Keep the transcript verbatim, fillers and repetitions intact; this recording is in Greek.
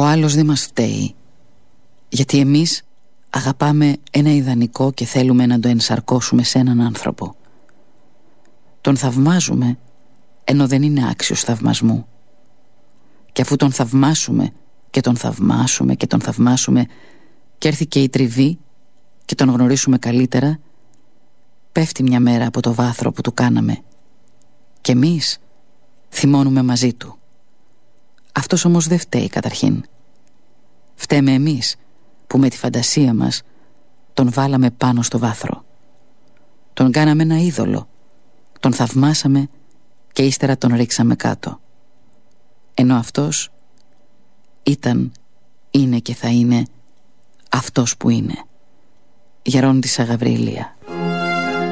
άλλος δεν μας φταίει, γιατί εμείς αγαπάμε ένα ιδανικό και θέλουμε να το ενσαρκώσουμε σε έναν άνθρωπο. Τον θαυμάζουμε ενώ δεν είναι άξιος θαυμασμού. Και αφού τον θαυμάσουμε και τον θαυμάσουμε και τον θαυμάσουμε και έρθει και η τριβή και τον γνωρίσουμε καλύτερα, πέφτει μια μέρα από το βάθρο που του κάναμε και εμείς θυμώνουμε μαζί του. Αυτός όμως δεν φταίει καταρχήν. Φταίμε εμείς που με τη φαντασία μας τον βάλαμε πάνω στο βάθρο. Τον κάναμε ένα είδωλο, τον θαυμάσαμε και ύστερα τον ρίξαμε κάτω. Ενώ αυτός ήταν, είναι και θα είναι αυτός που είναι. Γερόντισσα Γαβρίλια.